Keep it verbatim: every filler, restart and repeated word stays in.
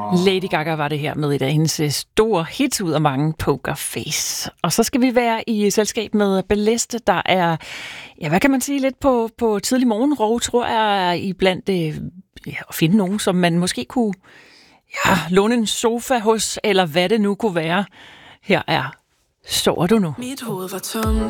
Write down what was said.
Lady Gaga var det her med et af hendes store hits ud af mange, Poker Face. Og så skal vi være i selskab med Balleste, der er, ja, hvad kan man sige, lidt på, på tidlig morgenrov, tror jeg, i blandt øh, ja, at finde nogen, som man måske kunne ja, låne en sofa hos, eller hvad det nu kunne være. Her er Sover du nu? Mit hoved var tomt.